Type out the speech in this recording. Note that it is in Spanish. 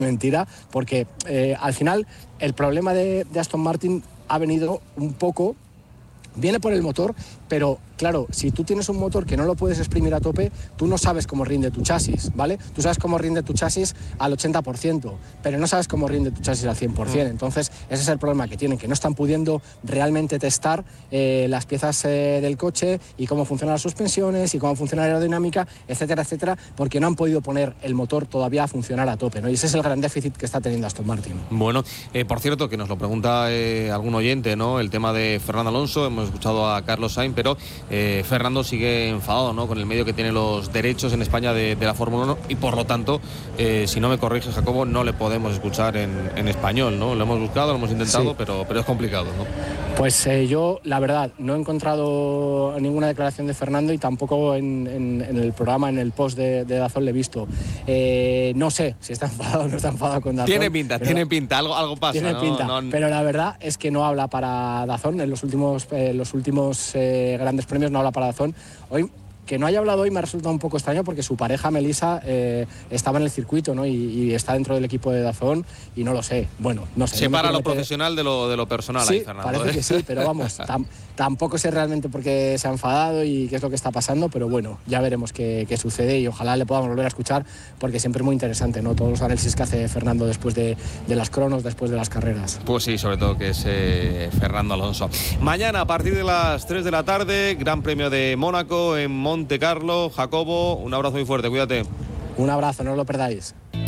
mentira, porque al final el problema de Aston Martin ha venido un poco, viene por el motor, pero claro, si tú tienes un motor que no lo puedes exprimir a tope, tú no sabes cómo rinde tu chasis, ¿vale? Tú sabes cómo rinde tu chasis al 80%, pero no sabes cómo rinde tu chasis al 100%. Entonces, ese es el problema que tienen, que no están pudiendo realmente testar las piezas del coche y cómo funcionan las suspensiones y cómo funciona la aerodinámica, etcétera, etcétera, porque no han podido poner el motor todavía a funcionar a tope, ¿no? Y ese es el gran déficit que está teniendo Aston Martin. Bueno, por cierto, que nos lo pregunta algún oyente, ¿no? El tema de Fernando Alonso, hemos escuchado a Carlos Sainz, pero Fernando sigue enfadado, ¿no?, con el medio que tiene los derechos en España de la Fórmula 1 y por lo tanto, si no me corrige Jacobo, no le podemos escuchar en español, ¿no? Lo hemos buscado, lo hemos intentado, sí, pero es complicado, ¿no? Pues yo, la verdad, no he encontrado ninguna declaración de Fernando y tampoco en el programa, en el post de DAZN le he visto. No sé si está enfadado o no está enfadado con DAZN. Tiene pinta, algo pasa. Tiene pinta, pero la verdad es que no habla para DAZN. En los últimos grandes premios no habla para DAZN. Hoy, que no haya hablado hoy me ha resultado un poco extraño porque su pareja Melissa estaba en el circuito, ¿no? Y está dentro del equipo de DAZN y no lo sé. Bueno, no sé. Separa lo profesional de lo personal, sí, ahí, Fernando. Parece que sí, pero vamos, tampoco sé realmente por qué se ha enfadado y qué es lo que está pasando, pero bueno, ya veremos qué sucede y ojalá le podamos volver a escuchar porque siempre es muy interesante, ¿no? Todos los análisis que hace Fernando después de las cronos, después de las carreras. Pues sí, sobre todo que es Fernando Alonso. Mañana a partir de las 3 de la tarde, Gran Premio de Mónaco en Monte Carlo. Jacobo, un abrazo muy fuerte, cuídate. Un abrazo, no os lo perdáis.